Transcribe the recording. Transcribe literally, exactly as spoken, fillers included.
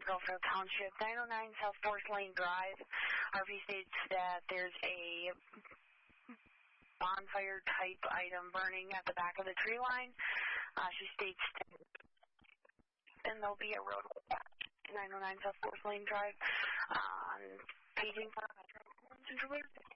Garfield Township, nine oh nine South Forest Lane Drive. R V states that there's a bonfire-type item burning at the back of the tree line. Uh, she states that then there'll be a road nine oh nine South Forest Lane Drive on paging for Metro Central.